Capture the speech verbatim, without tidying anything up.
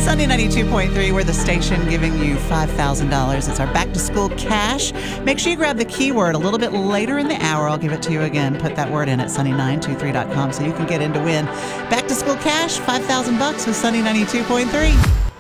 Sunny ninety-two point three, we're the station giving you five thousand dollars. It's our back to school cash. Make sure you grab the keyword a little bit later in the hour. I'll give it to you again. Put that word in at sunny nine two three dot com so you can get in to win back to school cash, five thousand bucks with Sunny ninety-two point three.